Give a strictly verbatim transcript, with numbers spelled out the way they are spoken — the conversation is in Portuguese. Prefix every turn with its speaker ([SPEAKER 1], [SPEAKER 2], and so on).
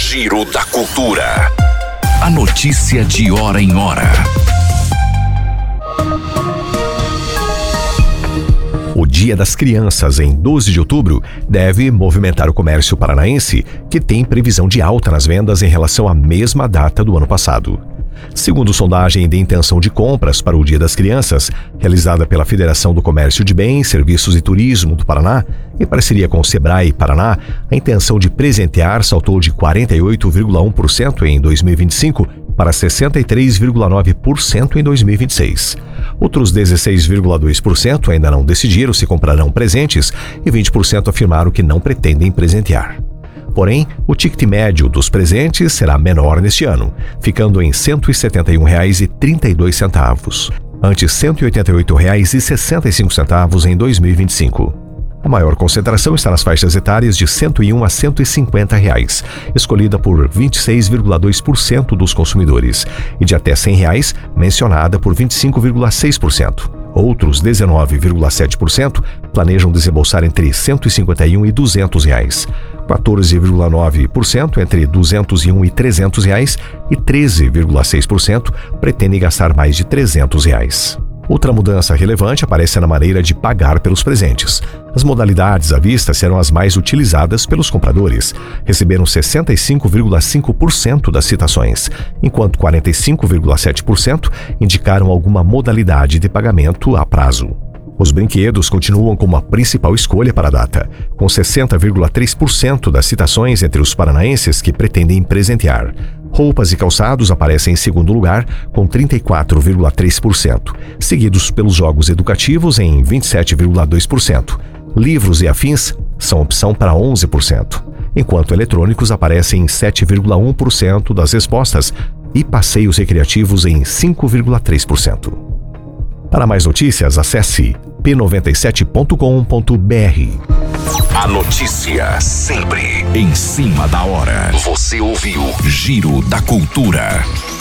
[SPEAKER 1] Giro da Cultura. A notícia de hora em hora.
[SPEAKER 2] O Dia das Crianças, em doze de outubro, deve movimentar o comércio paranaense, que tem previsão de alta nas vendas em relação à mesma data do ano passado. Segundo sondagem de intenção de compras para o Dia das Crianças, realizada pela Federação do Comércio de Bens, Serviços e Turismo do Paraná, em parceria com o Sebrae Paraná, a intenção de presentear saltou de quarenta e oito vírgula um por cento em dois mil e vinte e cinco para sessenta e três vírgula nove por cento em dois mil e vinte e seis. Outros dezesseis vírgula dois por cento ainda não decidiram se comprarão presentes e vinte por cento afirmaram que não pretendem presentear. Porém, o ticket médio dos presentes será menor neste ano, ficando em cento e setenta e um reais e trinta e dois centavos, ante cento e oitenta e oito reais e sessenta e cinco centavos em dois mil e vinte e cinco. A maior concentração está nas faixas etárias de cento e um a cento e cinquenta reais, escolhida por vinte e seis vírgula dois por cento dos consumidores, e de até cem reais, mencionada por vinte e cinco vírgula seis por cento. Outros dezenove vírgula sete por cento planejam desembolsar entre cento e cinquenta e um e duzentos reais, quatorze vírgula nove por cento entre duzentos e um e trezentos reais e treze vírgula seis por cento pretendem gastar mais de trezentos reais. Outra mudança relevante aparece na maneira de pagar pelos presentes. As modalidades à vista serão as mais utilizadas pelos compradores. Receberam sessenta e cinco vírgula cinco por cento das citações, enquanto quarenta e cinco vírgula sete por cento indicaram alguma modalidade de pagamento a prazo. Os brinquedos continuam como a principal escolha para a data, com sessenta vírgula três por cento das citações entre os paranaenses que pretendem presentear. Roupas e calçados aparecem em segundo lugar, com trinta e quatro vírgula três por cento, seguidos pelos jogos educativos em vinte e sete vírgula dois por cento. Livros e afins são opção para onze por cento, enquanto eletrônicos aparecem em sete vírgula um por cento das respostas e passeios recreativos em cinco vírgula três por cento. Para mais notícias, acesse p noventa e sete ponto com ponto b r.
[SPEAKER 1] A notícia sempre em cima da hora. Você ouviu Giro da Cultura.